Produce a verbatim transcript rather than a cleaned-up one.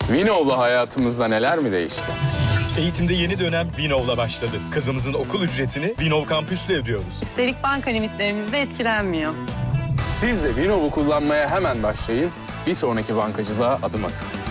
Vinov'la hayatımızda neler mi değişti? Eğitimde yeni dönem Vinov'la başladı. Kızımızın okul ücretini Vinov Kampüs'le ödüyoruz. Üstelik banka limitlerimiz de etkilenmiyor. Siz de Vinov'u kullanmaya hemen başlayın. Bir sonraki bankacılığa adım atın.